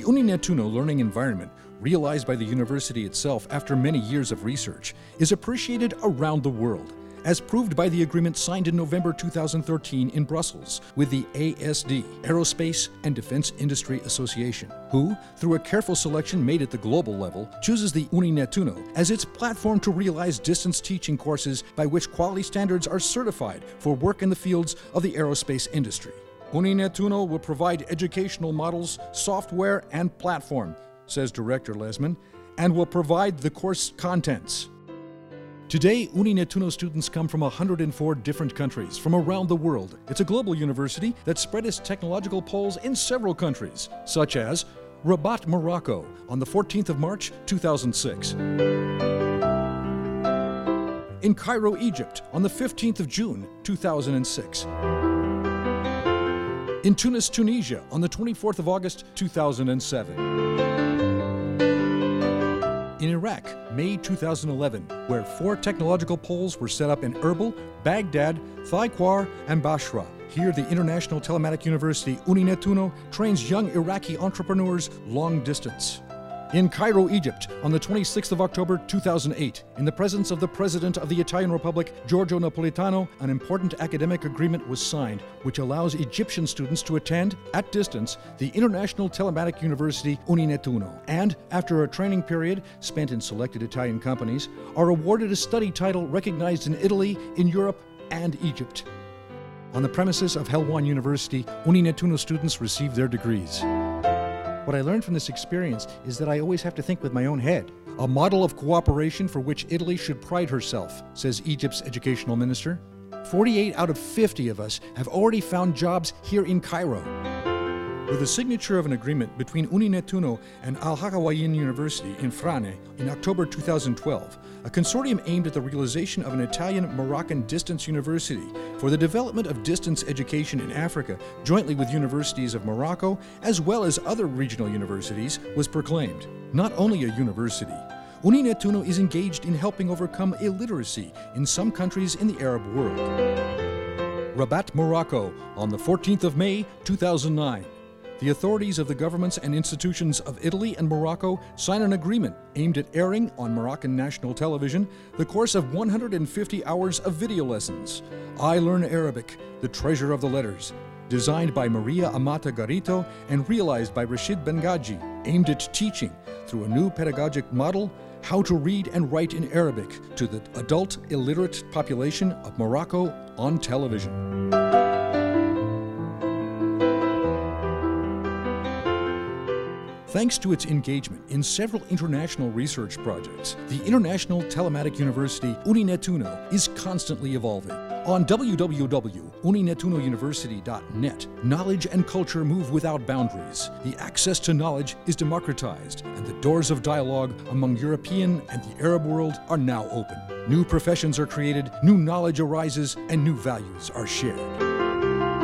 Uninettuno learning environment, realized by the university itself after many years of research, is appreciated around the world, as proved by the agreement signed in November 2013 in Brussels with the ASD, Aerospace and Defense Industry Association, who, through a careful selection made at the global level, chooses the Uninettuno as its platform to realize distance teaching courses by which quality standards are certified for work in the fields of the aerospace industry. Uninettuno will provide educational models, software, and platform, says Director Lesman, and will provide the course contents. Today, Uninettuno students come from 104 different countries from around the world. It's a global university that spread its technological poles in several countries, such as Rabat, Morocco, on the 14th of March, 2006. In Cairo, Egypt, on the 15th of June, 2006. In Tunis, Tunisia, on the 24th of August, 2007. In Iraq, May 2011, where 4 technological poles were set up in Erbil, Baghdad, Thaikwar, and Basra. Here, the International Telematic University Uninettuno trains young Iraqi entrepreneurs long distance. In Cairo, Egypt, on the 26th of October 2008, in the presence of the President of the Italian Republic, Giorgio Napolitano, an important academic agreement was signed which allows Egyptian students to attend, at distance, the International Telematic University Uninettuno, and, after a training period spent in selected Italian companies, are awarded a study title recognized in Italy, in Europe, and Egypt. On the premises of Helwan University, Uninettuno students receive their degrees. What I learned from this experience is that I always have to think with my own head. A model of cooperation for which Italy should pride herself, says Egypt's educational minister. 48 out of 50 of us have already found jobs here in Cairo. With the signature of an agreement between Uninettuno and Al-Hakawayin University in Frane in October 2012, a consortium aimed at the realization of an Italian-Moroccan distance university for the development of distance education in Africa, jointly with universities of Morocco, as well as other regional universities, was proclaimed. Not only a university, Uninettuno is engaged in helping overcome illiteracy in some countries in the Arab world. Rabat, Morocco, on the 14th of May, 2009. The authorities of the governments and institutions of Italy and Morocco sign an agreement aimed at airing on Moroccan national television the course of 150 hours of video lessons. I Learn Arabic, The Treasure of the Letters, designed by Maria Amata Garito and realized by Rashid Bengaji, aimed at teaching, through a new pedagogic model, how to read and write in Arabic to the adult illiterate population of Morocco on television. Thanks to its engagement in several international research projects, the International Telematic University Uninettuno is constantly evolving. On www.uninettunouniversity.net, knowledge and culture move without boundaries. The access to knowledge is democratized, and the doors of dialogue among European and the Arab world are now open. New professions are created, new knowledge arises, and new values are shared.